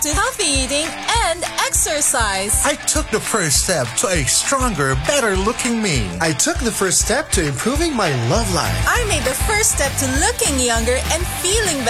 to healthy eating and exercise. I took the first step to a stronger, better-looking me. I took the first step to improving my love life. I made the first step to looking younger and feeling better.